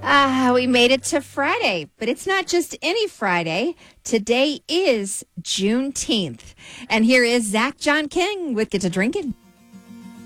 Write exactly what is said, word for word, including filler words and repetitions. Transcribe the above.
Ah, we made it to Friday, but it's not just any Friday. Today is Juneteenth. And here is Zach John King with Get to Drinking.